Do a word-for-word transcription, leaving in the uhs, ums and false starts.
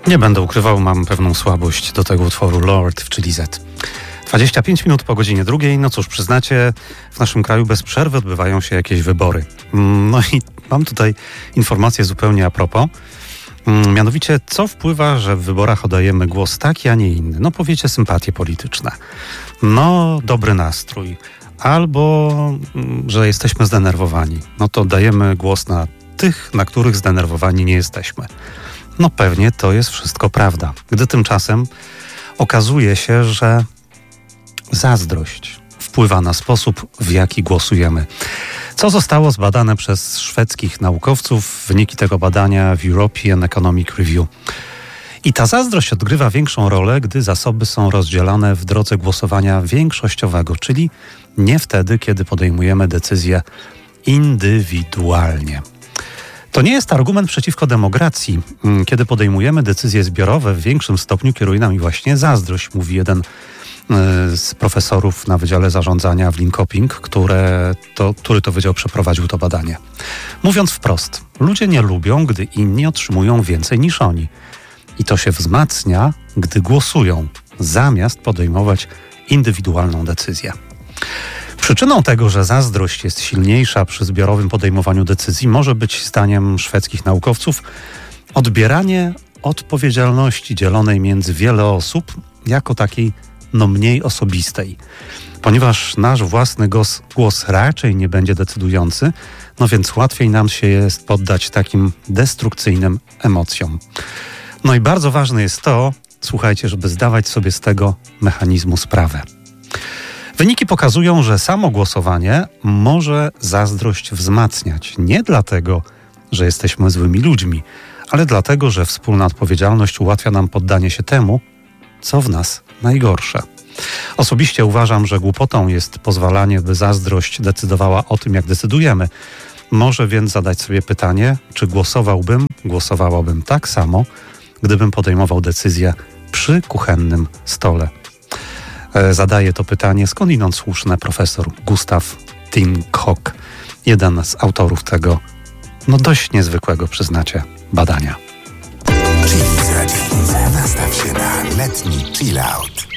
Nie będę ukrywał, mam pewną słabość do tego utworu Lord, czyli Z. dwadzieścia pięć minut po godzinie drugiej, no cóż, przyznacie, w naszym kraju bez przerwy odbywają się jakieś wybory. No i mam tutaj informację zupełnie a propos. Mianowicie, co wpływa, że w wyborach oddajemy głos taki, a nie inny? No powiecie, sympatie polityczne. No, dobry nastrój. Albo, że jesteśmy zdenerwowani. No to dajemy głos na tych, na których zdenerwowani nie jesteśmy. No pewnie to jest wszystko prawda. Gdy tymczasem okazuje się, że zazdrość wpływa na sposób, w jaki głosujemy. Co zostało zbadane przez szwedzkich naukowców, wyniki tego badania w European Economic Review. I ta zazdrość odgrywa większą rolę, gdy zasoby są rozdzielane w drodze głosowania większościowego, czyli nie wtedy, kiedy podejmujemy decyzje indywidualnie. To nie jest argument przeciwko demokracji. Kiedy podejmujemy decyzje zbiorowe, w większym stopniu kieruje nami właśnie zazdrość, mówi jeden z profesorów na Wydziale Zarządzania w Linköping, które to, który to wydział przeprowadził to badanie. Mówiąc wprost, ludzie nie lubią, gdy inni otrzymują więcej niż oni. I to się wzmacnia, gdy głosują, zamiast podejmować indywidualną decyzję. Przyczyną tego, że zazdrość jest silniejsza przy zbiorowym podejmowaniu decyzji, może być, zdaniem szwedzkich naukowców, odbieranie odpowiedzialności dzielonej między wiele osób jako takiej no mniej osobistej. Ponieważ nasz własny głos, głos raczej nie będzie decydujący, no więc łatwiej nam się jest poddać takim destrukcyjnym emocjom. No i bardzo ważne jest to, słuchajcie, żeby zdawać sobie z tego mechanizmu sprawę. Wyniki pokazują, że samo głosowanie może zazdrość wzmacniać. Nie dlatego, że jesteśmy złymi ludźmi, ale dlatego, że wspólna odpowiedzialność ułatwia nam poddanie się temu, co w nas najgorsze. Osobiście uważam, że głupotą jest pozwalanie, by zazdrość decydowała o tym, jak decydujemy. Może więc zadać sobie pytanie, czy głosowałbym, głosowałabym tak samo, gdybym podejmował decyzję przy kuchennym stole. Zadaje to pytanie skądinąd słuszne profesor Gustav Tinkhok, jeden z autorów tego, no dość niezwykłego, przyznacie, badania. Chilli z rodzinie. Nastaw się na letni chill out.